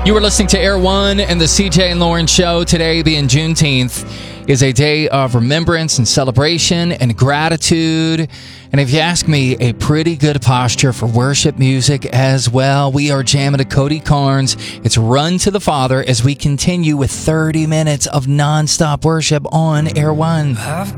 You were listening to Air One and the CJ and Lauren Show. Today, being Juneteenth, is a day of remembrance and celebration and gratitude. And if you ask me, a pretty good posture for worship music as well. We are jamming to Cody Carnes. It's Run to the Father as we continue with 30 minutes of nonstop worship on Air One.